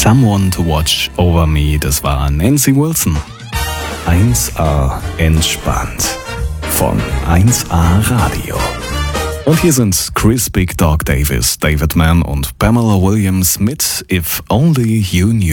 Someone to Watch Over Me, das war Nancy Wilson. 1A entspannt von 1A Radio. Und hier sind Chris Big Dog Davis, David Mann und Pamela Williams mit If Only You Knew.